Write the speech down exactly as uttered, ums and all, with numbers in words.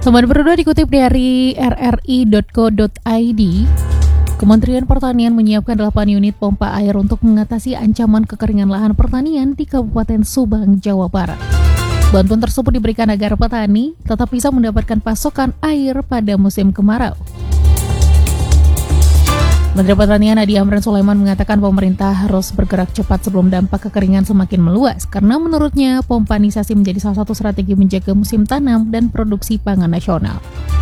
Sobat Berdua, dikutip dari r r i dot co dot i d, Kementerian Pertanian menyiapkan delapan unit pompa air untuk mengatasi ancaman kekeringan lahan pertanian di Kabupaten Subang, Jawa Barat. Bantuan tersebut diberikan agar petani tetap bisa mendapatkan pasokan air pada musim kemarau. Menteri Pertanian Nadiem Amran Sulaiman mengatakan pemerintah harus bergerak cepat sebelum dampak kekeringan semakin meluas, karena menurutnya pompanisasi menjadi salah satu strategi menjaga musim tanam dan produksi pangan nasional.